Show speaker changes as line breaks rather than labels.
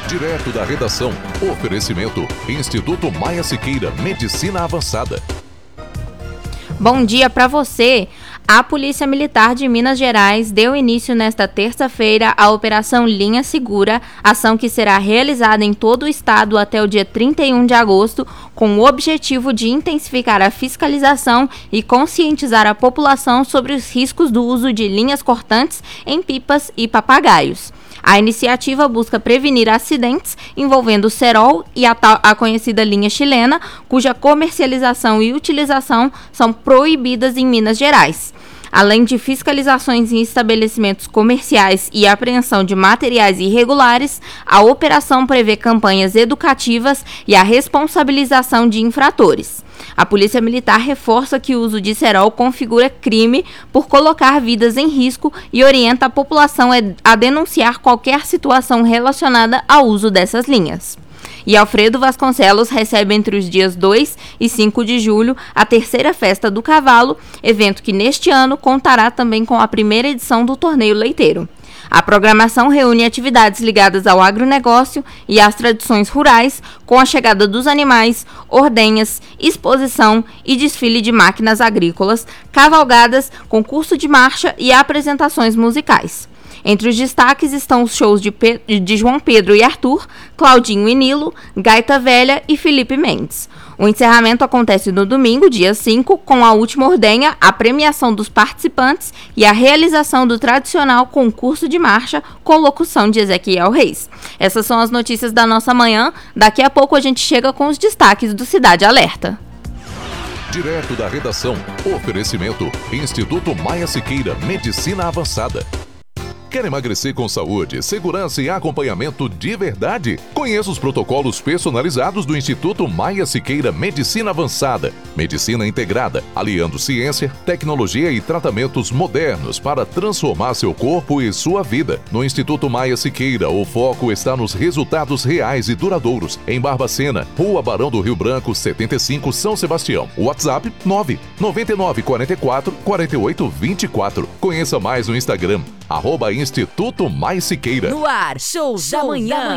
Direto da redação. Oferecimento: Instituto Maia Siqueira, Medicina Avançada.
Bom dia para você. A Polícia Militar de Minas Gerais deu início nesta terça-feira à Operação Linha Segura, ação que será realizada em todo o estado até o dia 31 de agosto, com o objetivo de intensificar a fiscalização e conscientizar a população sobre os riscos do uso de linhas cortantes em pipas e papagaios. A iniciativa busca prevenir acidentes envolvendo o cerol e a conhecida linha chilena, cuja comercialização e utilização são proibidas em Minas Gerais. Além de fiscalizações em estabelecimentos comerciais e apreensão de materiais irregulares, a operação prevê campanhas educativas e a responsabilização de infratores. A Polícia Militar reforça que o uso de cerol configura crime por colocar vidas em risco e orienta a população a denunciar qualquer situação relacionada ao uso dessas linhas. E Alfredo Vasconcelos recebe entre os dias 2 e 5 de julho a terceira Festa do Cavalo, evento que neste ano contará também com a primeira edição do Torneio Leiteiro. A programação reúne atividades ligadas ao agronegócio e às tradições rurais, com a chegada dos animais, ordenhas, exposição e desfile de máquinas agrícolas, cavalgadas, concurso de marcha e apresentações musicais. Entre os destaques estão os shows de João Pedro e Arthur, Claudinho e Nilo, Gaita Velha e Felipe Mendes. O encerramento acontece no domingo, dia 5, com a última ordenha, a premiação dos participantes e a realização do tradicional concurso de marcha com locução de Ezequiel Reis. Essas são as notícias da nossa manhã. Daqui a pouco a gente chega com os destaques do Cidade Alerta.
Direto da redação. Oferecimento: Instituto Maia Siqueira, Medicina Avançada. Quer emagrecer com saúde, segurança e acompanhamento de verdade? Conheça os protocolos personalizados do Instituto Maia Siqueira Medicina Avançada. Medicina integrada, aliando ciência, tecnologia e tratamentos modernos para transformar seu corpo e sua vida. No Instituto Maia Siqueira, o foco está nos resultados reais e duradouros. Em Barbacena, Rua Barão do Rio Branco, 75, São Sebastião. WhatsApp 999444824. Conheça mais no Instagram, @Instituto Mais Siqueira.
No ar, show da manhã.